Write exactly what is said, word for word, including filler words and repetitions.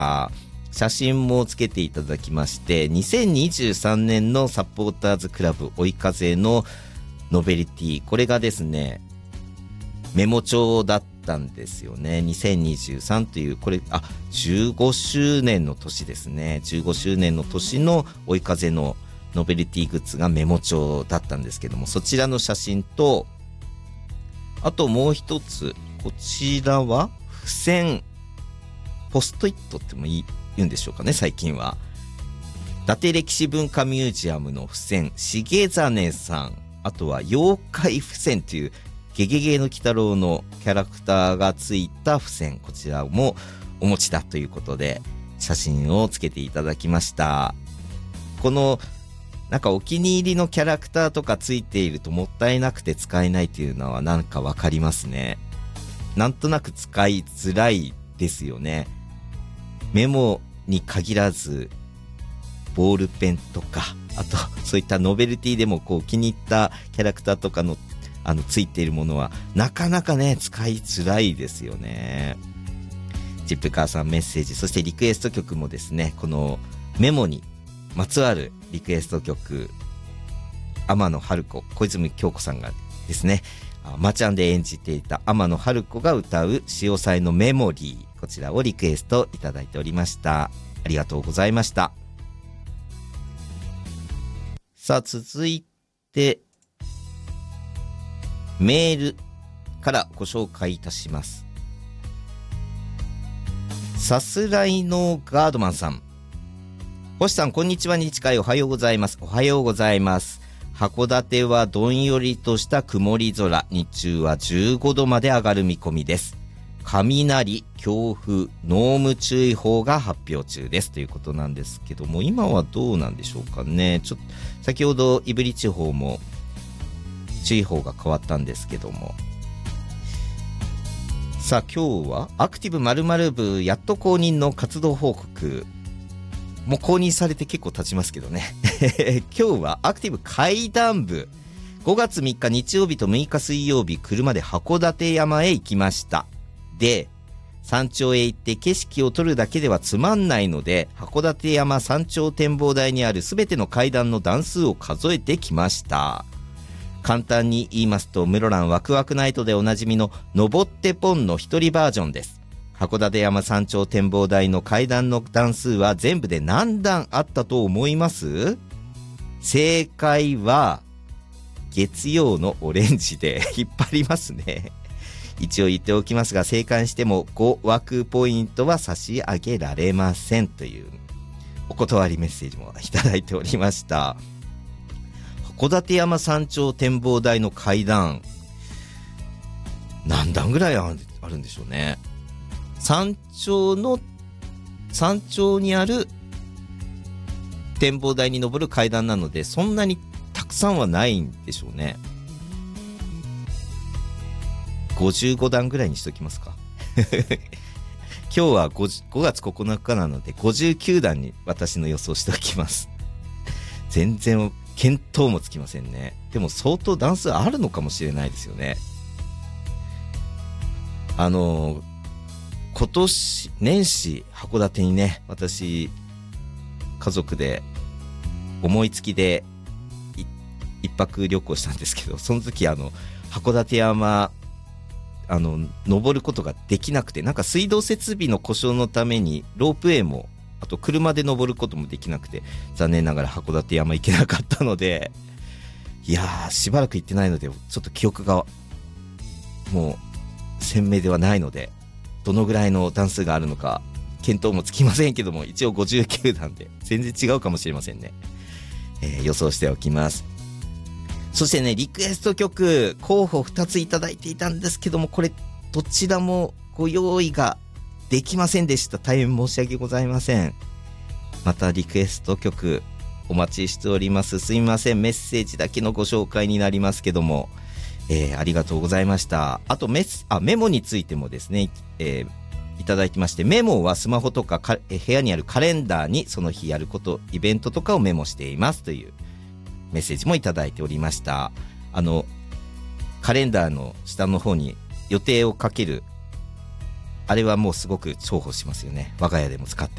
あ写真もつけていただきまして、にせんにじゅうさんねんのサポーターズクラブ追い風のノベリティ、これがですねメモ帳だったんですよね。にせんにじゅうさんという、これあじゅうごしゅうねんの年ですね。じゅうごしゅうねんの年の追い風のノベリティグッズがメモ帳だったんですけども、そちらの写真と、あともう一つ、こちらは付箋、ポストイットってもいい言うんでしょうかね、最近は。伊達歴史文化ミュージアムの付箋、重実さん、あとは妖怪付箋というゲゲゲの鬼太郎のキャラクターがついた付箋、こちらもお持ちだということで写真をつけていただきました。このなんかお気に入りのキャラクターとかついているともったいなくて使えないというのはなんかわかりますね。なんとなく使いづらいですよね。メモに限らずボールペンとか、あとそういったノベルティでもこう気に入ったキャラクターとかのあのついているものはなかなかね使いづらいですよね。チップカーさんメッセージ、そしてリクエスト曲もですね、このメモにまつわるリクエスト曲、天野春子、小泉京子さんがですね、マちゃんで演じていた天野春子が歌う潮騒のメモリー、こちらをリクエストいただいておりました。ありがとうございました。さあ続いてメールからご紹介いたします。さすらいのガードマンさん、星さんこんにちは、にちかいおはようございます。おはようございます。函館はどんよりとした曇り空、日中はじゅうごどまで上がる見込みです。雷、強風、濃霧注意報が発表中ですということなんですけども、今はどうなんでしょうかね。ちょっと先ほど胆振地方も注意報が変わったんですけども、さあ今日はアクティブ〇〇部やっと公認の活動報告、もう公認されて結構経ちますけどね今日はアクティブ階段部、ごがつみっか日曜日とむいか水曜日、車で函館山へ行きました。で、山頂へ行って景色を撮るだけではつまんないので、函館山山頂展望台にあるすべての階段の段数を数えてきました。簡単に言いますと、室蘭ワクワクナイトでおなじみの登ってポンの一人バージョンです。函館山山頂展望台の階段の段数は全部で何段あったと思います？正解は月曜のオレンジで引っ張りますね。一応言っておきますが、正解してもご枠ポイントは差し上げられませんというお断りメッセージもいただいておりました。函館山山頂展望台の階段、何段ぐらいあるんでしょうね。山頂の山頂にある展望台に登る階段なので、そんなにたくさんはないんでしょうね。ごじゅうごだんぐらいにしときますか今日は ご, ごがつここのかなのでごじゅうきゅうだんに私の予想しておきます全然見当もつきませんね。でも相当段数あるのかもしれないですよね。あの今年年始函館にね、私家族で思いつきで一泊旅行したんですけど、その時あの函館山あの登ることができなくて、なんか水道設備の故障のためにロープウェイもあと車で登ることもできなくて、残念ながら函館山行けなかったので、いやーしばらく行ってないのでちょっと記憶がもう鮮明ではないので、どのぐらいの段数があるのか見当もつきませんけども、一応ごじゅうきゅうだんで全然違うかもしれませんね、えー、予想しておきます。そしてね、リクエスト曲候補ふたついただいていたんですけども、これどちらもご用意ができませんでした。大変申し訳ございません。またリクエスト曲お待ちしております。すみません、メッセージだけのご紹介になりますけども、えー、ありがとうございました。あとメスあメモについてもですね、えー、いただいてまして、メモはスマホとかか、えー、部屋にあるカレンダーにその日やることイベントとかをメモしていますというメッセージもいただいておりました。あのカレンダーの下の方に予定をかけるあれはもうすごく重宝しますよね。我が家でも使って